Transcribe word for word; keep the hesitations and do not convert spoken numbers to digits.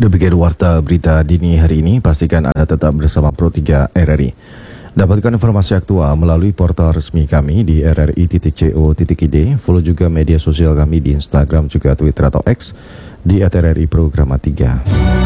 Demikian warta berita dini hari ini, pastikan Anda tetap bersama Pro tiga R R I. Dapatkan informasi aktual melalui portal resmi kami di r r i titik co titik i d, follow juga media sosial kami di Instagram juga Twitter atau X di at r r i programa tiga.